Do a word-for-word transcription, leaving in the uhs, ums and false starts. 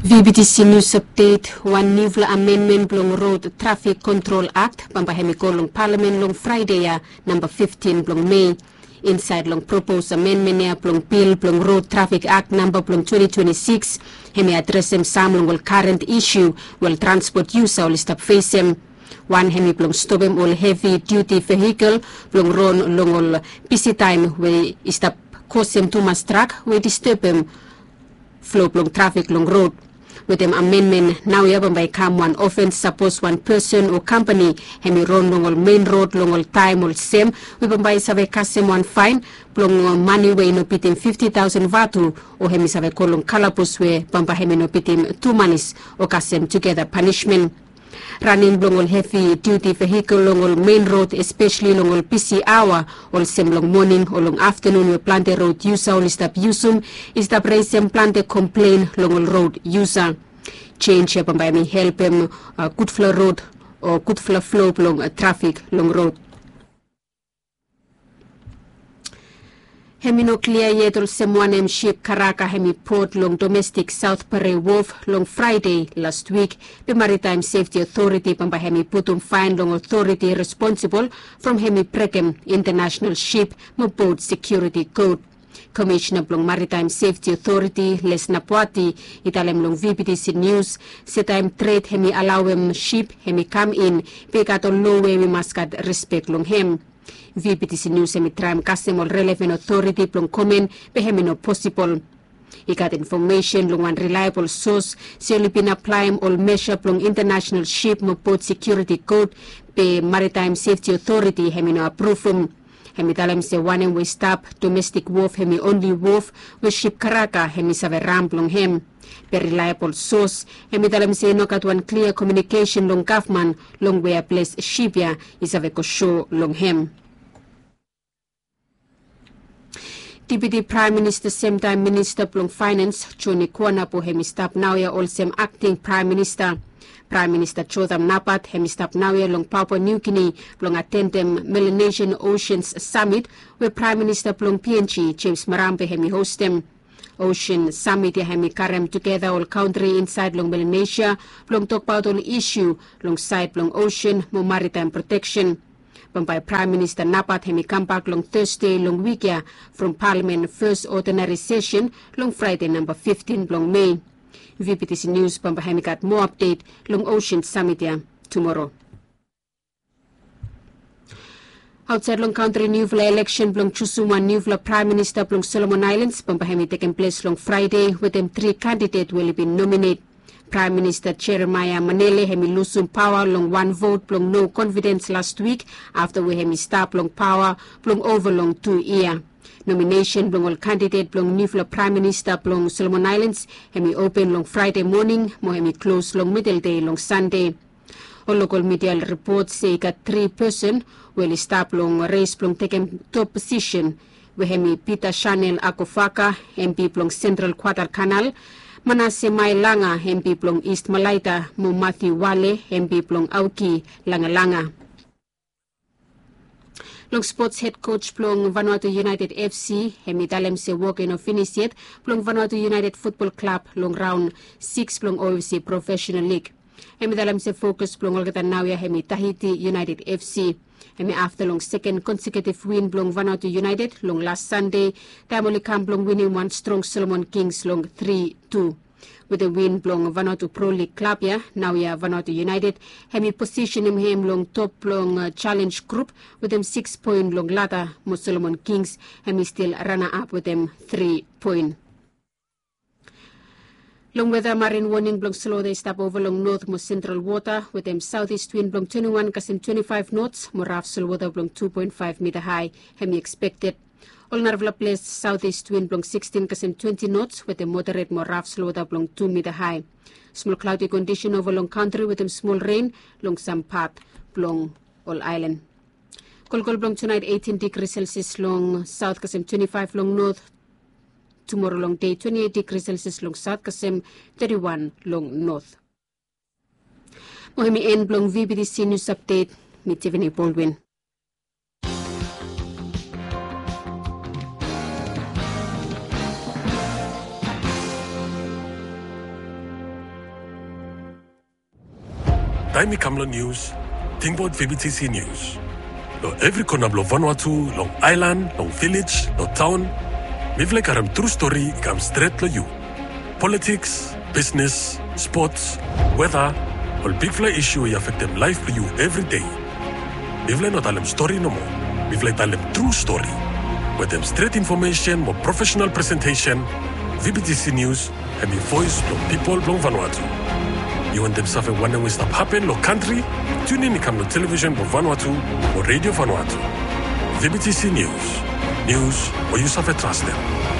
V B T C News Update. One Nivla Amendment Blong Road Traffic Control Act Pampahemiko Long Parliament Long Friday ya number fifteen Blong May. Inside Long Proposed Amendment ya Blong Bill Blong Road Traffic Act number Blong twenty twenty-six. Hemi address him some Long current issue will transport user will stop face him. One hemi Blong stop him all heavy duty vehicle Blong Ron Long all busy time we stop cause him too much truck we disturb him flow Blong traffic Long road. With them amendment now we have by come one offense suppose one person or company hemi run long main road long all time all same we by save kasem one fine long money we no pitim fifty thousand vatu or hemi save kolong kalapus we bamba hemi no pitim two monies or kasem together punishment. Running long all heavy duty vehicle long all main road, especially long all P C hour, all same long morning or long afternoon we plan the road user all stop usum, is the raise and plan the complain long all road user. Change up by me help him uh, good flow road or good flow flow long uh, traffic long road. Hemi no clear yet all someone ship Karaka hemi port long domestic South Pare Wharf long Friday last week. The Maritime Safety Authority pamba hemi putum fine long authority responsible from hemi Precem International Ship mo boat security code. Commissioner Blong Maritime Safety Authority Les Napuati italem long V B T C News setime trade hemi allow him ship hemi come in pekat on no way we must get respect long him. V B T C News hemi tram kasem all relevant authority plong comment be hemi no possible. He got information long one reliable source se only been applying all measure plong international ship mo port security code be Maritime Safety Authority hemi no approve him. Hemi talem se one we stop domestic wharf hemi only wharf we ship Karaka hemi save ramp long him. Be reliable source hemi talem se no kat one clear communication long government long where place shipya is ave ko show long him. Deputy Prime Minister same time Minister Plong Finance Choni Kwana po hemi stop now ya all same acting Prime Minister. Prime Minister Chotham Napat hemi stop now ya long Papua New Guinea plong attend them Melanesian Oceans Summit where Prime Minister Plong P N G James Marambe hemi host them. Ocean Summit ya hemi karem together all country inside long Melanesia plong talk about all issue long side plong ocean mo maritime protection. By Prime Minister Napat hemi come back long Thursday long week ya from Parliament first ordinary session long Friday number fifteen long May. V B T C News pamba hemi got more update long Ocean Summit ya tomorrow. Outside long country Nuvla election long Chusuma Nuvla Prime Minister long Solomon Islands pamba hemi taken place long Friday with them three candidates will be nominated. Prime Minister Jeremiah Manele hemi lusum power long one vote plong no confidence last week after we hemi stop long power plong over long two year. Nomination plong all candidate plong Nifla Prime Minister plong Solomon Islands hemi open long Friday morning mo hemi close long middle day long Sunday. All local media reports say that three person will stop long race plong taken top position we hemi Peter Chanel Akofaka M P plong Central Quarter Canal. Manase Mailanga M P plong East Malaita mo Matthew Wale M P plong Auki Langa-Langa. Long sports head coach plong Vanuatu United F C hemi talem se work in finish yet plong Vanuatu United Football Club long round six plong O F C Professional League. Hemi talem se focus plong olgatan now ya hemi Tahiti United F C. Hemi after long second consecutive win plong Vanuatu United long last Sunday, Tamoli Camp plong winning one strong Solomon Kings long three two. With the win plong Vanuatu Pro League club ya, now ya Vanuatu United, hemi position him him long top plong uh, challenge group with them six point long lata mo Solomon Kings, hemi still runner up with them three point. Long weather marine warning blong slow they stop over long north mo central water with them southeast wind blong twenty-one kasim twenty-five knots mo rough slow water blong two point five meter high hemi expected. All Narvla place southeast wind blong sixteen kasim twenty knots with a moderate mo rough slow water blong two meter high. Small cloudy condition over long country with them small rain long some part blong all island. Kolkol blong tonight eighteen degrees Celsius long south kasim twenty-five long north. Tomorrow long day twenty-eight degrees Celsius long south kasem thirty-one long north. Mohemi end blong V B T C News Update mit Tiffany Baldwin. Taimi Kamlo News, Tingbot V B T C News. Lo every corner blo Vanuatu, long island, long village, lo town. Mivle karam true story come straight lo you. Politics, business, sports, weather, all big fly issue you affect them life for you every day. Mivle not alem story no more. Mivle alem true story. With them straight information, more professional presentation, V B T C News, and the voice from people from Vanuatu. You want them something wondering what stuff happen, lo country? Tune in to come to television for Vanuatu or radio Vanuatu. V B T C News. News where you suffer trust them.